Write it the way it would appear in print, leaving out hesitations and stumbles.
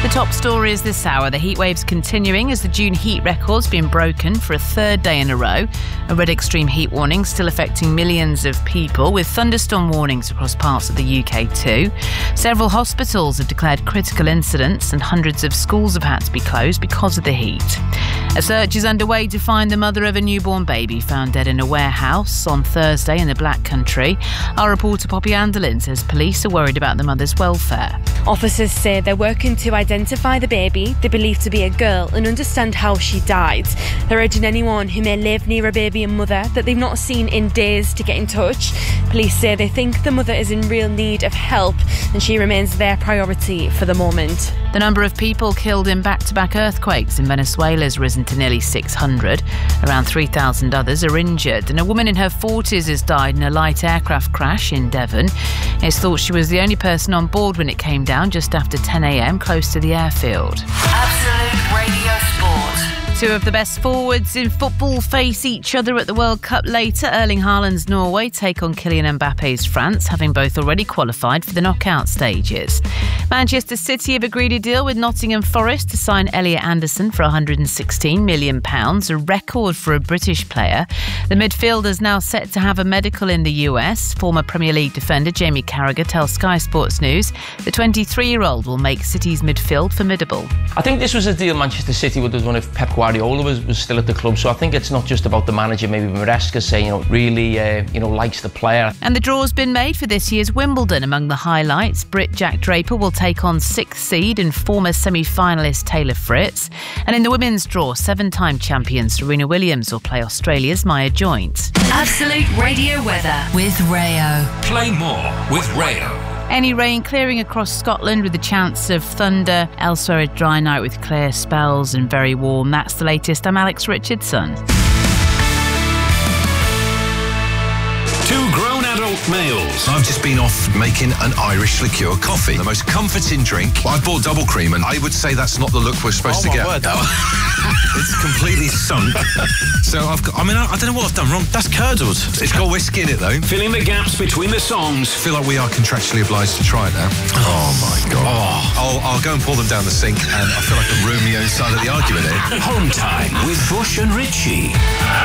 The top story is this hour. The heatwave's continuing as the June heat record's been broken for a third day in a row. A red extreme heat warning still affecting millions of people, with thunderstorm warnings across parts of the UK too. Several hospitals have declared critical incidents and hundreds of schools have had to be closed because of the heat. A search is underway to find the mother of a newborn baby found dead in a warehouse on Thursday in the Black Country. Our reporter Poppy Anderlin says police are worried about the mother's welfare. Officers say they're working to identify the baby they believe to be a girl and understand how she died. They're urging anyone who may live near a baby and mother that they've not seen in days to get in touch. Police say they think the mother is in real need of help and she remains their priority for the moment. The number of people killed in back-to-back earthquakes in Venezuela has risen to nearly 600. Around 3,000 others are injured, and a woman in her 40s has died in a light aircraft crash in Devon. It's thought she was the only person on board when it came down just after 10 a.m. close to the airfield. Absolute Radio Sport. Two of the best forwards in football face each other at the World Cup later. Erling Haaland's Norway take on Kylian Mbappe's France, having both already qualified for the knockout stages. Manchester City have agreed a deal with Nottingham Forest to sign Elliot Anderson for £116 million, a record for a British player. The midfielder's now set to have a medical in the US. Former Premier League defender Jamie Carragher tells Sky Sports News the 23-year-old will make City's midfield formidable. I think this was a deal Manchester City would have done if Pep Guardiola was still at the club, so I think it's not just about the manager. Maybe Maresca saying, really, likes the player. And the draw's been made for this year's Wimbledon. Among the highlights, Brit Jack Draper will take on 6th seed and former semi-finalist Taylor Fritz. And in the women's draw, 7-time champion Serena Williams will play Australia's Maya Joint. Absolute Radio weather with Rayo. Play more with Rayo. Any rain clearing across Scotland with a chance of thunder. Elsewhere, a dry night with clear spells and very warm. That's the latest. I'm Alex Richardson. Two grown adult males. I've just been off making an Irish liqueur coffee. The most comforting drink. I bought double cream and I would say that's not the look we're supposed to get. It's completely sunk. So I don't know what I've done wrong. That's curdled. It's got whiskey in it though. Filling the gaps between the songs. I feel like we are contractually obliged to try it now. Oh my God. I'll go and pour them down the sink and I feel like a Romeo side of the argument here. Home time with Bush and Ritchie.